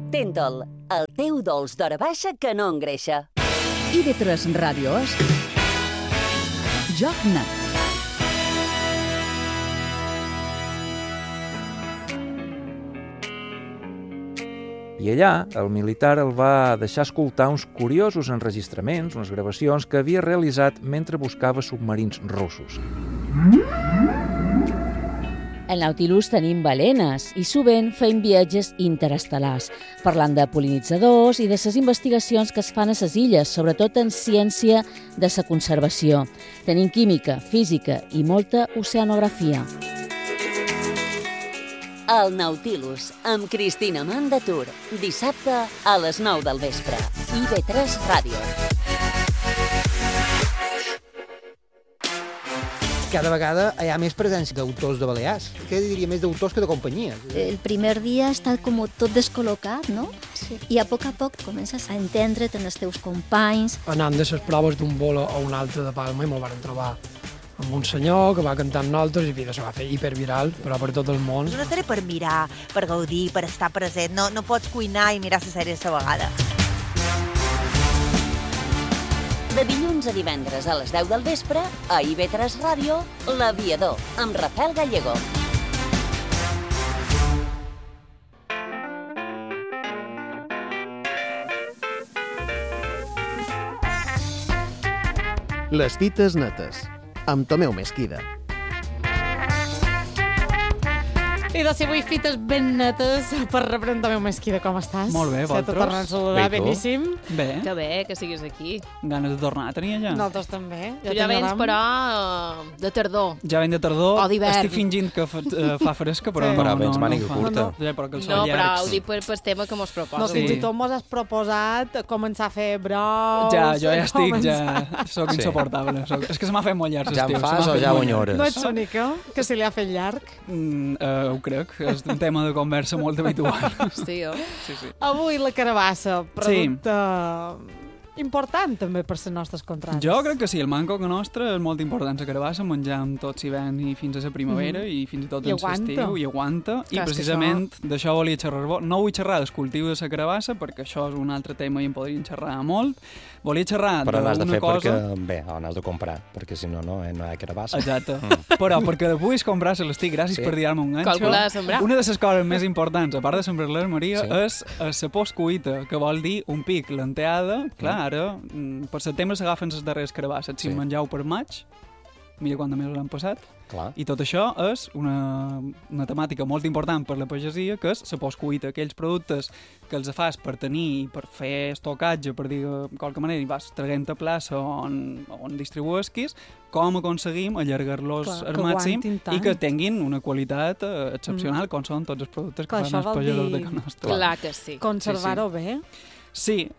Tentol, el teu dolç d'hora baixa que no engreixa. IB3 Ràdio és Joc Net. I allà, el militar el va deixar escoltar uns curiosos enregistraments, unes gravacions que havia realitzat mentre buscava submarins russos. Al Nautilus tenim balenes i sovint fem viatges interestel·lars, parlant de pol·linitzadors i de les investigacions que es fan a les illes, sobretot en ciència de la conservació. Tenim química, física i molta oceanografia. El Nautilus, amb Cristina Mandatur, dissabte a les 9 del vespre. IB3 Ràdio. Cada vegada hi ha més presència d'autors de Balears. Què diria, més d'autors que de companyies. El primer dia està com tot descol·locat, no? Sí. I a poc comences a entendre't en els teus companys. Anant de les proves d'un vol a un altre de Palma i me'l van trobar amb un senyor que va cantar amb nosaltres i se va fer hiperviral, però per tot el món. És una sèrie per mirar, per gaudir, per estar present. No pots cuinar i mirar la sèrie a la vegada. De dilluns a divendres a les 10 del vespre, a IB3 Ràdio, L'Aviador, amb Rafael Gallego. Les fites netes, amb Tomeu Mesquida. I doncs avui fites ben netes per representar meu Mesquida, com estàs? Molt bé, vosaltres? Se t'ha tornat a saludar, beníssim. Bé. Que bé que siguis aquí. Ganes de tornar a tenir ja? Nosaltres també. Tu ja vens, però, de tardor. Ja ven de tardor. O d'hivern. Estic fingint que fa fresca, però sí. Però vens màniga curta. Però que el sol no, llarg. però ho dic per tema que mos proposa. No, fins i tot mos has proposat començar a fer brous. Ja, jo ja estic, soc insuportable. És que se m'ha fet molt llarg. Ja em fas o ja ho enyores? No ets l'única que se li ha fet llarg? Ho crec. És un tema de conversa molt habitual. Sí, oh? Sí. Avui la carabassa, producte important també per les nostres contrades. Jo crec que sí, el manco que nostre és molt important la carabassa, menjam tot l'hivern i fins a la primavera i fins i tot en l'estiu, i aguanta. I precisament d'això volia xerrar. No vull xerrar del cultiu de la carabassa perquè això és un altre tema i en podríem xerrar molt. Volia xerrar però n'has de fer cosa... perquè, bé, n'has de comprar, perquè si no, no hi ha carabassa. Exacte. Però perquè puguis comprar-se l'estic, gràcies per dir-me un ganxo. Calcular de sembrar. Una de les coses més importants, a part de sembrar-les, Maria, és la postcuita, que vol dir un pic, l'enteada. Clar, ara, per setembre s'agafen les darreres carabasses. Si mengeu per maig, mira quant de mesos han passat. Clar. I tot això és una temàtica molt important per la pagesia, que és la postcuita, aquells productes que els fas per tenir i per fer estocatge, per dir de qualque manera, i vas traient a plaça on distribuesquis, com aconseguim allargar-los al màxim i que tinguin una qualitat excepcional, com són tots els productes que fan els pagesos de casa nostra. Clar que sí. Conservar-ho bé. Sí,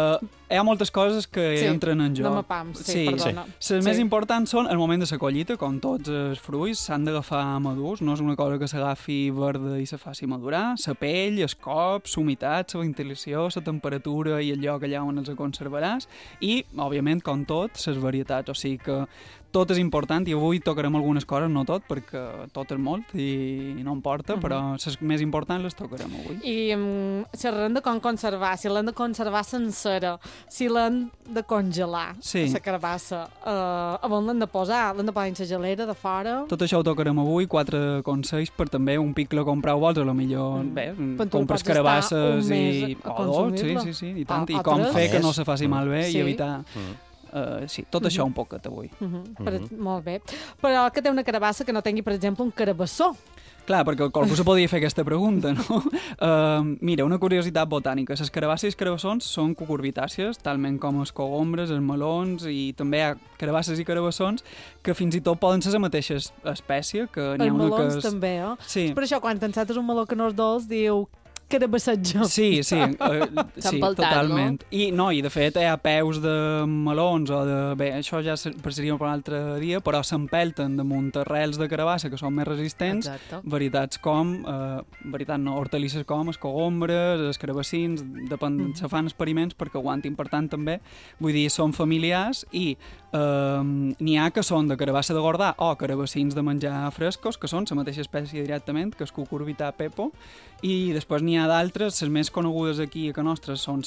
hi ha moltes coses que entren en joc. Perdona. Les més importants són el moment de la collita, com tots els fruits, s'han d'agafar madurs, no és una cosa que s'agafi verda i se faci madurar, la pell, el cop, la humitat, la ventilació, la temperatura i el lloc allà on els conservaràs i, òbviament, com tot, les varietats, o sigui que tot és important i avui tocarem algunes coses, no tot, perquè tot és molt i no em porta, però les més importants les tocarem avui. I xerrarem de com conservar, si l'hem de conservar sencera, si l'hem de congelar, la carabassa, on l'hem de posar? L'hem de posar en la gelera de fora? Tot això ho tocarem avui, 4 consells per també un pic que compreu vols, a lo millor compres carabasses o 2, sí, i tant, i com fer que no se faci malbé i evitar... Sí, tot això un poquet avui. Molt bé. Però que té una carabassa que no tingui, per exemple, un carabassó. Clar, perquè qualcú se podria fer aquesta pregunta, no? Mira, una curiositat botànica. Les carabasses i els carabassons són cucurbitàcies, talment com els cogombres, els melons, i també hi ha carabasses i carabassons que fins i tot poden ser la mateixa espècie. Els melons també, eh? Sí. Per això, quan t'encetes un meló que no és dolç, diu... carabassetge. Sí, totalment. No? I de fet hi ha peus de melons o de... Bé, això ja seria per un altre dia, però s'empelten damunt arrels de carabassa que són més resistents. Exacte. Varietats com... hortalisses com els cogombres, els carabassins, se fan experiments perquè aguantin. Per tant, també, vull dir, són familiars i n'hi ha que són de carabassa de gordà o carabassins de menjar frescos, que són la mateixa espècie directament, que és cucurbita pepo, i després n'hi ha ha d'altres, les més conegudes aquí a Can Nostra són